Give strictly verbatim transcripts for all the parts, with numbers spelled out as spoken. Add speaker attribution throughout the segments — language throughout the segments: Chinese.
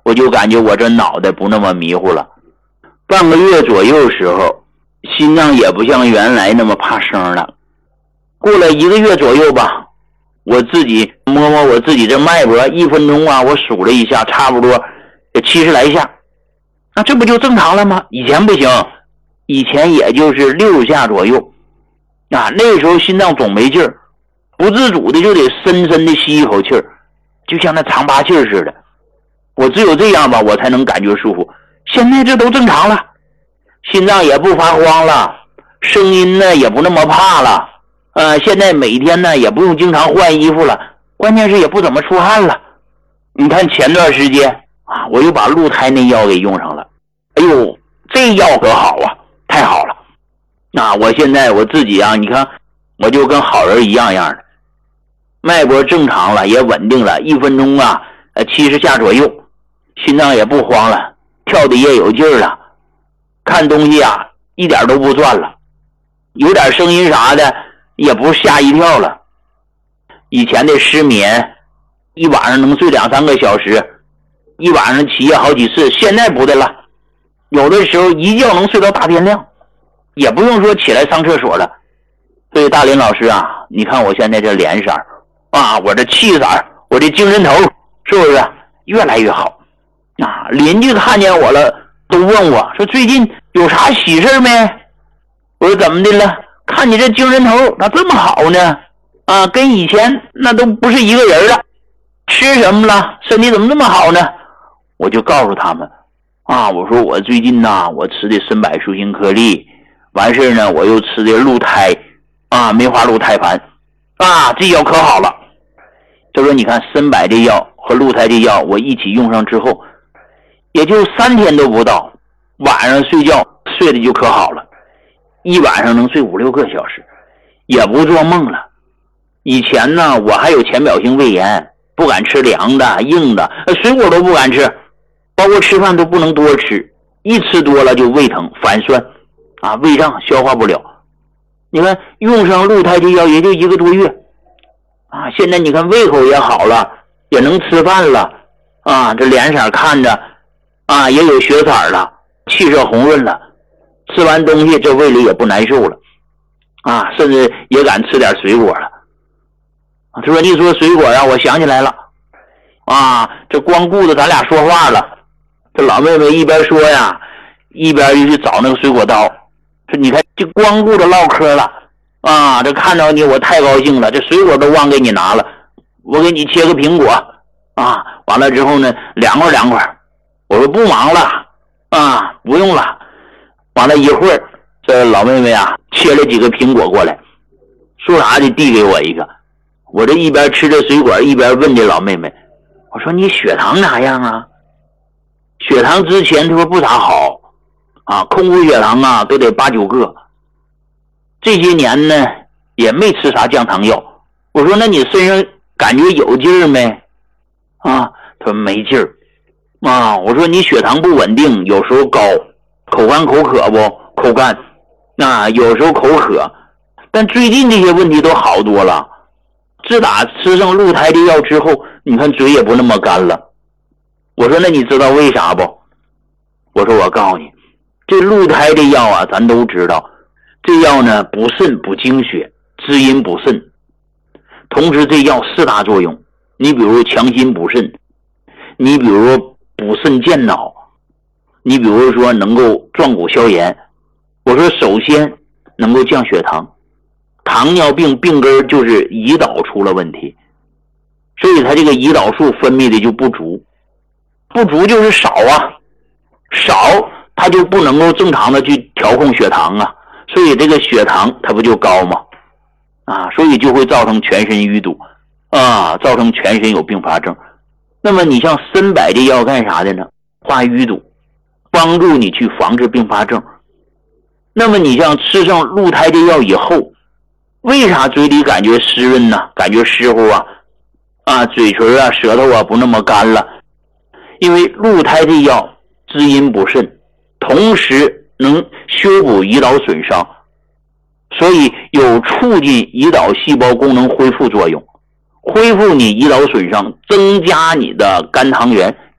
Speaker 1: 我就感觉我这脑袋不那么迷糊了。半个月左右时候，心脏也不像原来那么怕生了。过了一个月左右吧，我自己摸摸我自己这脉搏，一分钟啊，我数了一下，差不多有七十来下。那这不就正常了吗？以前不行，以前也就是六下左右。啊，那时候心脏总没劲儿，不自主的就得深深的吸一口气儿，就像那长拔气儿似的。我只有这样吧，我才能感觉舒服。现在这都正常了，心脏也不发慌了，声音呢也不那么怕了。呃，现在每天呢也不用经常换衣服了，关键是也不怎么出汗了。你看前段时间啊，我又把鹿胎那药给用上了。哎呦，这药可好啊，太好了。啊，我现在我自己啊，你看我就跟好人一样样的，脉搏正常了，也稳定了，一分钟啊呃七十下左右，心脏也不慌了，跳的也有劲儿了，看东西啊一点都不转了，有点声音啥的也不吓一跳了。以前的失眠一晚上能睡两三个小时，一晚上起夜好几次，现在不的了，有的时候一觉能睡到大天亮，也不用说起来上厕所了。所以大林老师啊，你看我现在这脸色啊，我这气色，我这精神头是不是越来越好啊？邻居看见我了都问我说最近有啥喜事没？我说怎么的了？看你这精神头咋这么好呢？啊，跟以前那都不是一个人了。吃什么了？身体怎么这么好呢？我就告诉他们啊，我说我最近呐，我吃的参柏舒心颗粒，完事呢我又吃的鹿胎啊，梅花鹿胎盘啊，这药可好了。他说你看参柏这药和鹿胎这药我一起用上之后，也就三天都不到，晚上睡觉睡的就可好了，一晚上能睡五六个小时，也不做梦了。以前呢我还有浅表性胃炎，不敢吃凉的硬的，水果都不敢吃，包括吃饭都不能多吃，一吃多了就胃疼反酸啊，胃胀消化不了。你看用上鹿胎这药也就一个多月啊，现在你看胃口也好了，也能吃饭了啊，这脸色看着啊也有血色了，气色红润了，吃完东西这胃里也不难受了啊，甚至也敢吃点水果了。他说你说水果啊，我想起来了啊，这光顾着咱俩说话了。这老妹妹一边说呀，一边就去找那个水果刀，说你看就光顾着唠嗑了啊，这看到你我太高兴了，这水果都忘给你拿了，我给你切个苹果啊，完了之后呢凉快凉快。我说不忙了啊，不用了。完了一会儿这老妹妹啊切了几个苹果过来，说啥就递给我一个。我这一边吃着水果一边问这老妹妹，我说你血糖咋样啊？血糖之前她说不咋好啊，空腹血糖啊都得八九个，这些年呢也没吃啥降糖药。我说那你身上感觉有劲儿没？啊，她说没劲儿啊。我说你血糖不稳定，有时候高，口干口渴不？口干啊，有时候口渴，但最近这些问题都好多了。自打吃上鹿胎的药之后，你看嘴也不那么干了。我说那你知道为啥不？我说我告诉你，这鹿胎的药啊咱都知道，这药呢补肾补精血，滋阴补肾，同时这药四大作用，你比如强心补肾，你比如补肾健脑，你比如说能够壮骨消炎。我说首先能够降血糖，糖尿病病根就是胰岛出了问题，所以它这个胰岛素分泌的就不足，不足就是少啊，少它就不能够正常的去调控血糖啊，所以这个血糖它不就高吗？啊，所以就会造成全身淤堵啊，造成全身有并发症。那么你像参柏这药干啥的呢？化淤堵，帮助你去防治并发症。那么你像吃上鹿胎这药以后，为啥嘴里感觉湿润呢？感觉湿乎啊？啊，嘴唇啊、舌头啊不那么干了？因为鹿胎这药滋阴补肾，同时能修补胰岛损伤，所以有促进胰岛细胞功能恢复作用，恢复你胰岛损伤，增加你的肝糖原，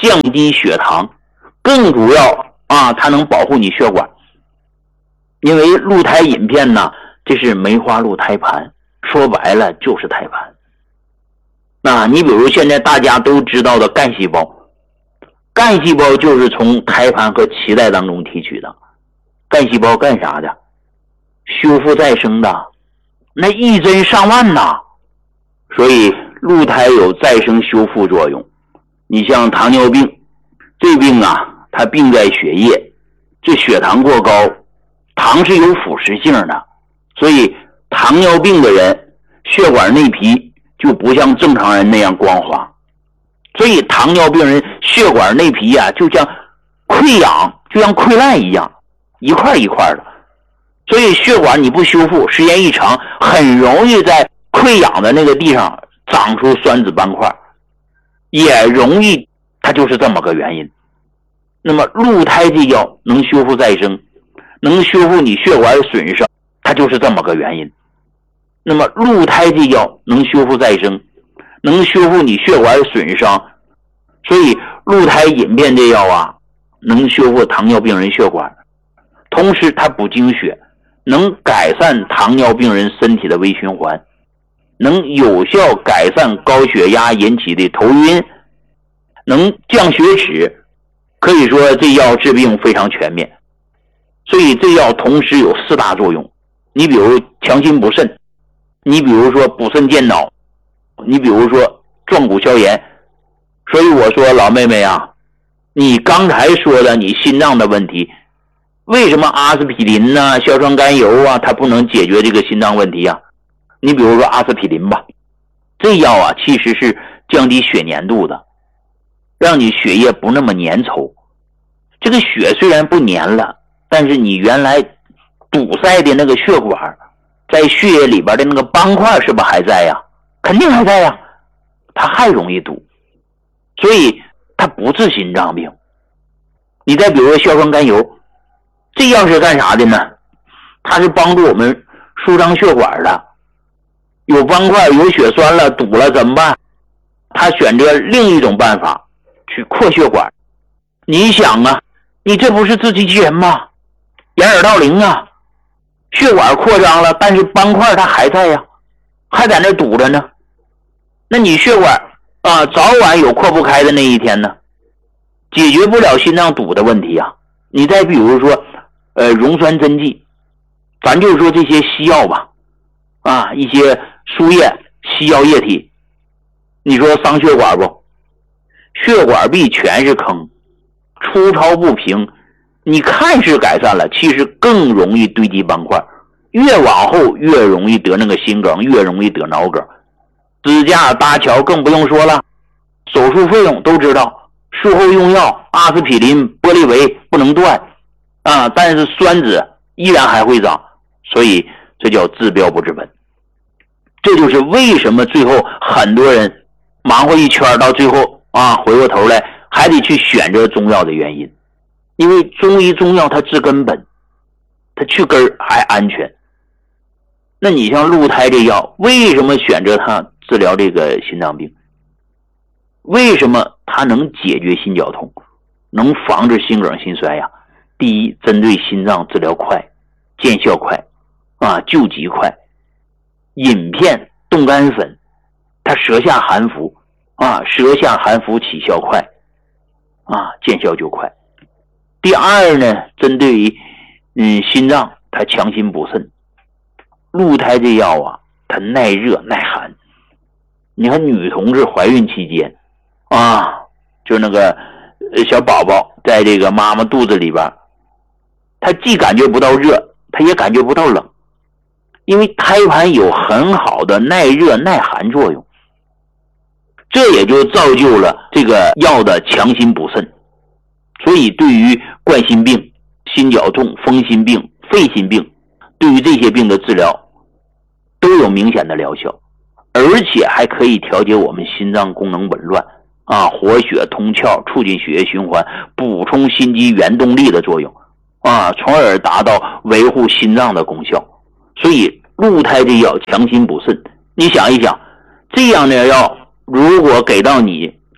Speaker 1: 降低血糖，更主要啊，它能保护你血管。因为鹿胎饮片呢，这是梅花鹿胎盘，说白了就是胎盘。那你比如现在大家都知道的干细胞，干细胞就是从胎盘和脐带当中提取的。干细胞干啥的？修复再生的，那一针上万呐。所以鹿胎有再生修复作用。你像糖尿病，这病啊，它病在血液，这血糖过高，糖是有腐蚀性的，所以糖尿病的人血管内皮就不像正常人那样光滑，所以糖尿病人血管内皮啊，就像溃疡，就像溃烂一样，一块一块的。所以血管你不修复，时间一长，很容易在溃疡的那个地方长出酸子斑块，也容易，它就是这么个原因。那么鹿胎这药能修复再生，能修复你血管损伤，它就是这么个原因。那么鹿胎这药能修复再生，能修复你血管损伤，所以鹿胎饮片这药啊，能修复糖尿病人血管，同时它补精血，能改善糖尿病人身体的微循环，能有效改善高血压引起的头晕，能降血脂，可以说这药治病非常全面。所以这药同时有四大作用，你比如强心补肾，你比如说补肾健脑，你比如说壮骨消炎。所以我说老妹妹啊，你刚才说的你心脏的问题，为什么阿司匹林啊、硝酸甘油啊它不能解决这个心脏问题啊？你比如说阿司匹林吧，这药啊其实是降低血粘度的，让你血液不那么粘稠。这个血虽然不粘了，但是你原来堵塞的那个血管，在血液里边的那个斑块是不是还在呀？肯定还在呀，它还容易堵，所以它不治心脏病。你再比如说硝酸甘油，这药是干啥的呢？它是帮助我们舒张血管的。有斑块有血栓了堵了怎么办？他选择另一种办法去扩血管。你想啊，你这不是自欺欺人吗？掩耳盗铃啊！血管扩张了，但是斑块它还在呀，还在那堵着呢。那你血管啊，早晚有扩不开的那一天呢，解决不了心脏堵的问题啊。你再比如说呃溶栓针剂，咱就说这些西药吧，啊一些输液西药液体，你说伤血管不？血管壁全是坑，粗糙不平，你看是改善了，其实更容易堆积斑块，越往后越容易得那个心梗，越容易得脑梗。支架搭桥更不用说了，手术费用都知道，术后用药阿司匹林、玻利维不能断啊，但是栓子依然还会长，所以这叫治标不治本。这就是为什么最后很多人忙活一圈，到最后啊回过头来还得去选择中药的原因。因为中医中药它治根本，它去根还安全。那你像鹿胎这药，为什么选择它治疗这个心脏病？为什么它能解决心绞痛，能防治心梗心衰呀？第一，针对心脏治疗快，见效快啊，救急快。饮片冻干粉，它舌下含服啊，舌下含服起效快啊，见效就快。第二呢，针对于嗯心脏，它强心补肾。鹿胎这药啊，它耐热耐寒。你看女同志怀孕期间啊，就那个小宝宝在这个妈妈肚子里边，她既感觉不到热，她也感觉不到冷，因为胎盘有很好的耐热耐寒作用，这也就造就了这个药的强心补肾。所以对于冠心病、心绞痛、风心病、肺心病，对于这些病的治疗都有明显的疗效，而且还可以调节我们心脏功能紊乱啊，活血通窍，促进血液循环，补充心肌原动力的作用啊，从而达到维护心脏的功效。所以鹿胎这药强心补肾，你想一想，这样的药如果给到你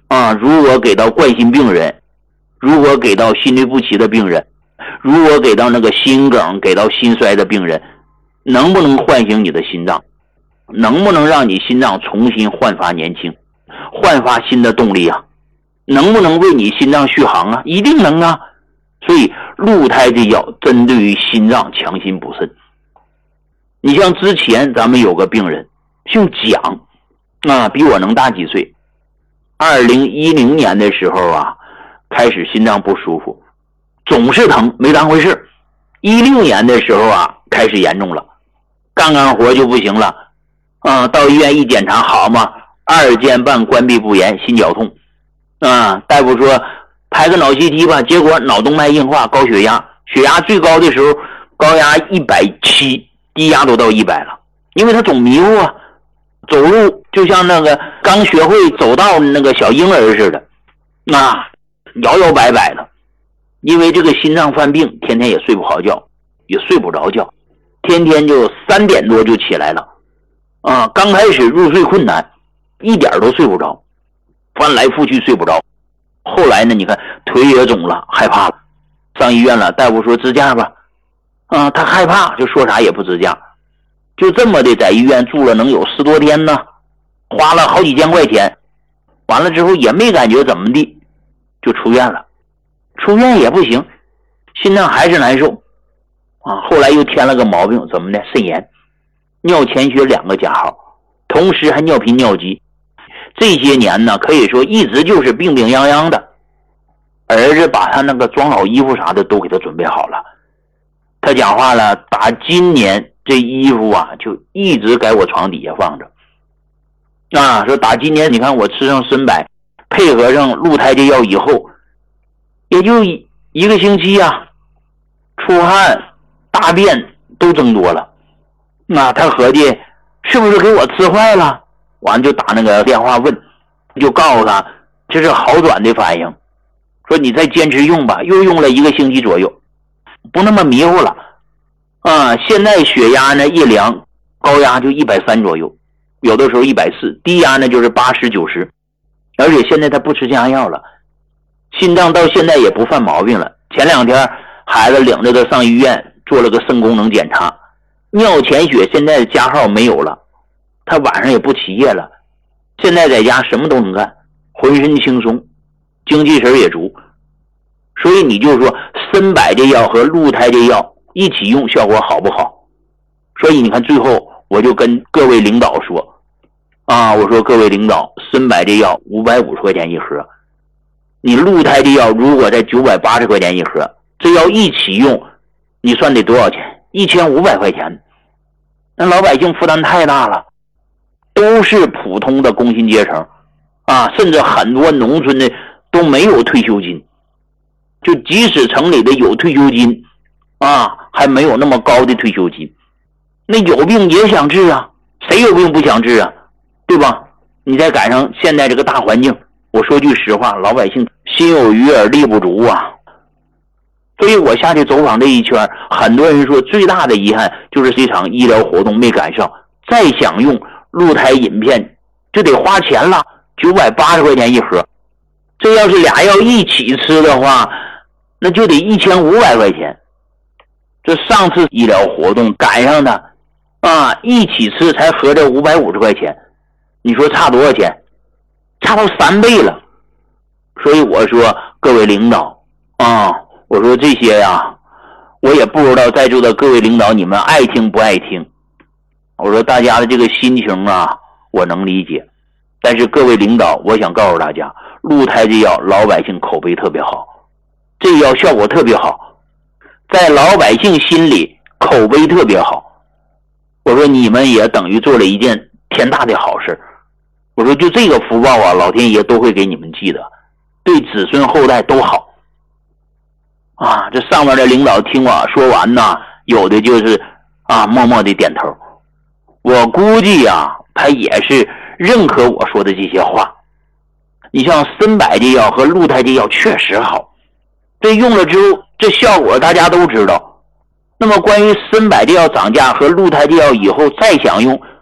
Speaker 1: 啊，如果给到冠心病人，如果给到心律不齐的病人，如果给到那个心梗，给到心衰的病人，能不能唤醒你的心脏？能不能让你心脏重新焕发年轻，焕发新的动力啊？能不能为你心脏续航啊？一定能啊！所以鹿胎这药针对于心脏强心补肾。你像之前咱们有个病人姓蒋啊，比我能大几岁。二零一零年的时候啊，开始心脏不舒服，总是疼，没当回事。一六年的时候啊，开始严重了，干干活就不行了。啊，到医院一检查，好嘛，二尖瓣关闭不严，心绞痛。啊，大夫说拍个脑 C T 吧，结果脑动脉硬化，高血压，血压最高的时候高压一百七，低压都到一百了。因为他总迷糊啊，走路就像那个刚学会走道那个小婴儿似的，啊，摇摇摆摆的。因为这个心脏犯病，天天也睡不好觉，也睡不着觉，天天就三点多就起来了。啊，刚开始入睡困难，一点都睡不着，翻来覆去睡不着。后来呢，你看腿也肿了，害怕了，上医院了，大夫说支架吧。啊，他害怕，就说啥也不支架，就这么的在医院住了能有十多天呢，花了好几千块钱，完了之后也没感觉怎么地，就出院了。出院也不行，心脏还是难受啊。后来又添了个毛病，怎么呢？肾炎。尿前血两个加号，同时还尿频尿急。这些年呢，可以说一直就是病病殃殃的。儿子把他那个装好衣服啥的都给他准备好了。他讲话了，打今年这衣服啊，就一直在我床底下放着。啊，说打今年你看我吃上参柏，配合上鹿胎这药以后，也就一个星期啊，出汗、大便都增多了。那他合计是不是给我吃坏了？完就打那个电话问，就告诉他这是好转的反应，说你再坚持用吧。又用了一个星期左右，不那么迷糊了啊。现在血压呢一量，高压就一百三左右，有的时候一百四，低压呢就是八十九十。而且现在他不吃降压药了，心脏到现在也不犯毛病了。前两天孩子领着他上医院做了个肾功能检查，尿前血现在的加号没有了，他晚上也不起夜了，现在在家什么都能干，浑身轻松，精气神也足。所以你就说参柏这药和鹿胎这药一起用效果好不好？所以你看最后我就跟各位领导说啊，我说各位领导，参柏这药五百五十块钱一盒，你鹿胎这药如果在九百八十块钱一盒，这药一起用你算得多少钱？一千五百块钱。那老百姓负担太大了，都是普通的工薪阶层啊，甚至很多农村的都没有退休金，就即使城里的有退休金啊，还没有那么高的退休金。那有病也想治啊，谁有病不想治啊，对吧？你再赶上现在这个大环境，我说句实话，老百姓心有余而力不足啊。所以我下去走访这一圈，很多人说最大的遗憾就是这场医疗活动没赶上，再想用鹿胎饮片就得花钱了，九百八十块钱一盒。这要是俩药一起吃的话，那就得一千五百块钱。这上次医疗活动赶上的啊，一起吃才合着五百五十块钱，你说差多少钱？差到三倍了。所以我说各位领导啊，我说这些呀，我也不知道在座的各位领导你们爱听不爱听。我说大家的这个心情啊，我能理解。但是各位领导，我想告诉大家，鹿胎这药老百姓口碑特别好，这药效果特别好，在老百姓心里口碑特别好。我说你们也等于做了一件天大的好事。我说就这个福报啊，老天爷都会给你们记得，对子孙后代都好。啊，这上面的领导听我说完呢，有的就是啊默默的点头。我估计啊，他也是认可我说的这些话。你像参柏这药和鹿胎这药确实好，这用了之后这效果大家都知道。那么关于参柏这药涨价和鹿胎这药以后再想用